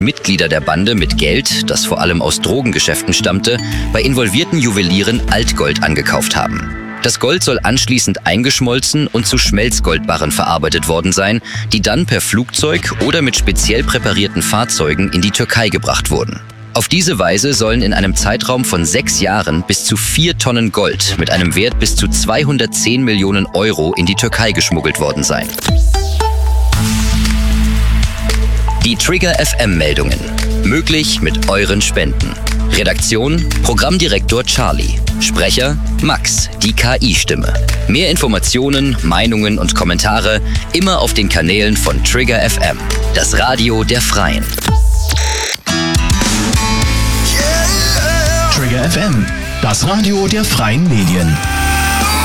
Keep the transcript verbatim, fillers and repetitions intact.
Mitglieder der Bande mit Geld, das vor allem aus Drogengeschäften stammte, bei involvierten Juwelieren Altgold angekauft haben. Das Gold soll anschließend eingeschmolzen und zu Schmelzgoldbarren verarbeitet worden sein, die dann per Flugzeug oder mit speziell präparierten Fahrzeugen in die Türkei gebracht wurden. Auf diese Weise sollen in einem Zeitraum von sechs Jahren bis zu vier Tonnen Gold mit einem Wert bis zu zweihundertzehn Millionen Euro in die Türkei geschmuggelt worden sein. Die Trigger F M-Meldungen. Möglich mit euren Spenden. Redaktion: Programmdirektor Charlie. Sprecher: Max, die K I-Stimme. Mehr Informationen, Meinungen und Kommentare immer auf den Kanälen von Trigger F M, das Radio der Freien. Trigger F M, das Radio der Freien Medien.